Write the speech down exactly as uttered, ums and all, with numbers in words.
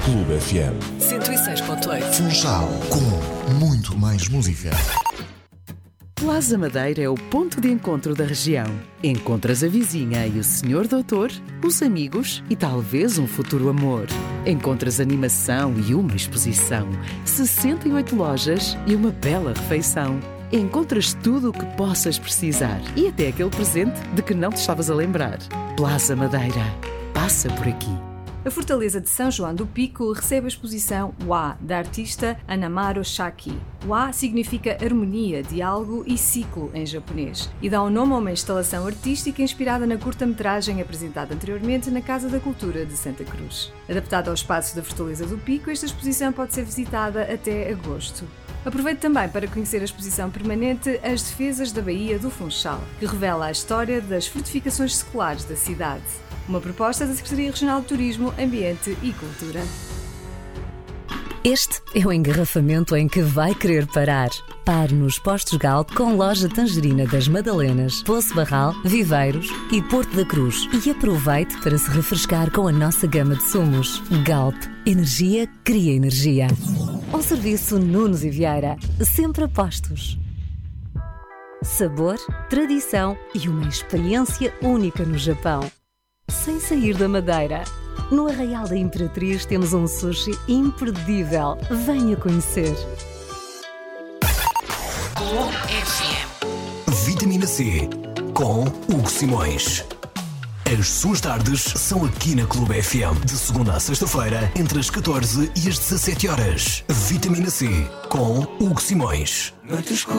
Clube F M. cento e seis ponto oito. Funchal, com muito mais música. Plaza Madeira é o ponto de encontro da região. Encontras a vizinha e o senhor doutor, os amigos e talvez um futuro amor. Encontras animação e uma exposição, sessenta e oito lojas e uma bela refeição. Encontras tudo o que possas precisar e até aquele presente de que não te estavas a lembrar. Plaza Madeira. Passa por aqui. A Fortaleza de São João do Pico recebe a exposição Wa, da artista Anamaro Shaki. Wa significa harmonia, diálogo e ciclo em japonês e dá o nome a uma instalação artística inspirada na curta-metragem apresentada anteriormente na Casa da Cultura de Santa Cruz. Adaptada ao espaço da Fortaleza do Pico, esta exposição pode ser visitada até agosto. Aproveite também para conhecer a exposição permanente As Defesas da Baía do Funchal, que revela a história das fortificações seculares da cidade. Uma proposta da Secretaria Regional de Turismo, Ambiente e Cultura. Este é o engarrafamento em que vai querer parar. Pare nos postos Galp com loja Tangerina das Madalenas, Poço Barral, Viveiros e Porto da Cruz. E aproveite para se refrescar com a nossa gama de sumos. Galp. Energia cria energia. Um serviço Nunes e Vieira. Sempre a postos. Sabor, tradição e uma experiência única no Japão. Sem sair da Madeira. No Arraial da Imperatriz temos um sushi imperdível. Venha conhecer. F M. Vitamina C com Hugo Simões. As suas tardes são aqui na Clube F M, de segunda a sexta-feira, entre as catorze e as dezassete horas. Vitamina C com Hugo Simões.